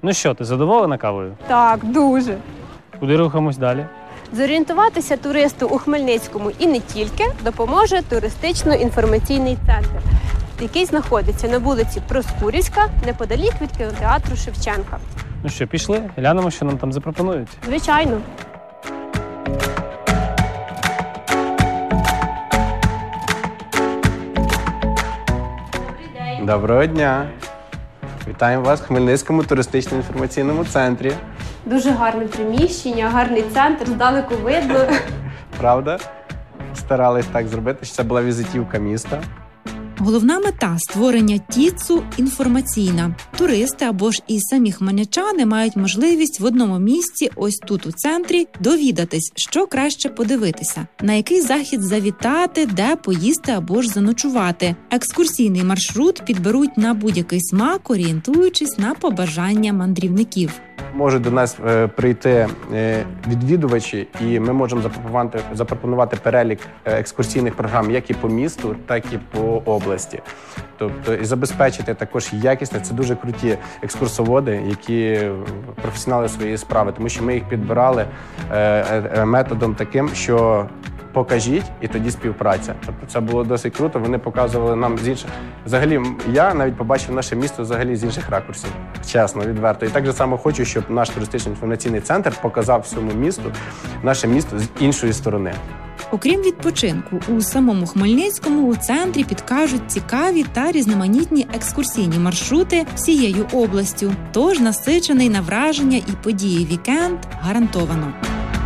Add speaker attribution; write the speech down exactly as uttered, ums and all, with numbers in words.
Speaker 1: Ну що, ти задоволена кавою?
Speaker 2: Так, дуже.
Speaker 1: Куди рухаємось далі?
Speaker 2: Зорієнтуватися туристу у Хмельницькому і не тільки допоможе туристично-інформаційний центр, який знаходиться на вулиці Проскурівська, неподалік від кінотеатру Шевченка.
Speaker 1: Ну що, пішли? Глянемо, що нам там запропонують.
Speaker 2: Звичайно.
Speaker 3: Доброго дня! Вітаємо вас в Хмельницькому туристично-інформаційному центрі.
Speaker 2: Дуже гарне приміщення, гарний центр, здалеку видно.
Speaker 3: Правда? Старались так зробити, що це була візитівка міста.
Speaker 4: Головна мета створення ТІЦу – інформаційна. Туристи або ж і самі хмельничани мають можливість в одному місці, ось тут у центрі, довідатись, що краще подивитися, на який захід завітати, де поїсти або ж заночувати. Екскурсійний маршрут підберуть на будь-який смак, орієнтуючись на побажання мандрівників.
Speaker 3: Можуть до нас е, прийти е, відвідувачі, і ми можемо запропонувати, запропонувати перелік екскурсійних програм як і по місту, так і по області. Тобто і забезпечити також якісне. Це дуже круті екскурсоводи, які професіонали своєї справи, тому що ми їх підбирали е, е, методом таким, що покажіть, і тоді співпраця. Тобто це було досить круто, вони показували нам з інших. Взагалі, я навіть побачив наше місто взагалі з інших ракурсів, чесно, відверто. І так же само хочу, щоб наш туристично-інформаційний центр показав всьому місту наше місто з іншої сторони.
Speaker 4: Окрім відпочинку, у самому Хмельницькому у центрі підкажуть цікаві та різноманітні екскурсійні маршрути всією областю. Тож насичений на враження і події вікенд гарантовано.